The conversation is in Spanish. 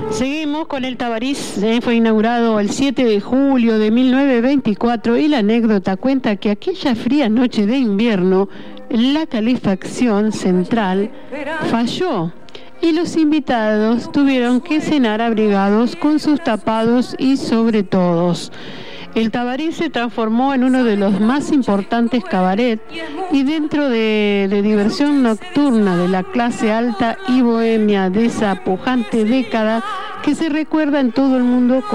Seguimos con el Tabarís. Fue inaugurado el 7 de julio de 1924 y la anécdota cuenta que aquella fría noche de invierno la calefacción central falló y los invitados tuvieron que cenar abrigados con sus tapados y sobretodos. El Tabarís se transformó en uno de los más importantes cabaret y dentro de diversión nocturna de la clase alta y bohemia de esa pujante década que se recuerda en todo el mundo